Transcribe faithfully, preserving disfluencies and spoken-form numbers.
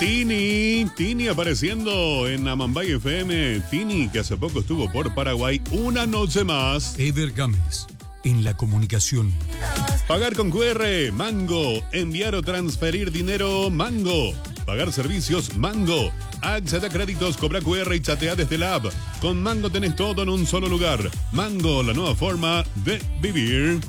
Tini, Tini apareciendo en Amambay F M. Tini, que hace poco estuvo por Paraguay una noche más. Eder Gámez, en la comunicación. Pagar con Q R, Mango. Enviar o transferir dinero, Mango. Pagar servicios, Mango. Accede a créditos, cobra Q R y chatea desde la app. Con Mango tenés todo en un solo lugar. Mango, la nueva forma de vivir.